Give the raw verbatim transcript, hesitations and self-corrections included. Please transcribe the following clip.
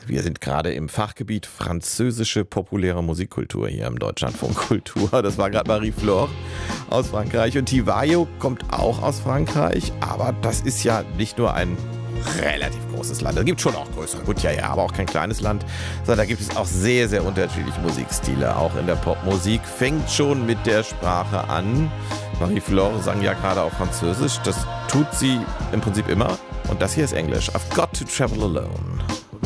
Wir sind gerade im Fachgebiet französische populäre Musikkultur hier im Deutschlandfunk Kultur. Das war gerade Marie-Flore aus Frankreich und Tivayo kommt auch aus Frankreich, aber das ist ja nicht nur ein relativ großes Land. Es gibt schon auch größere, gut, ja, ja, aber auch kein kleines Land, sondern da gibt es auch sehr, sehr unterschiedliche Musikstile. Auch in der Popmusik fängt schon mit der Sprache an. Marie-Flore sang ja gerade auf Französisch, das tut sie im Prinzip immer. Und das hier ist Englisch. I've got to travel alone.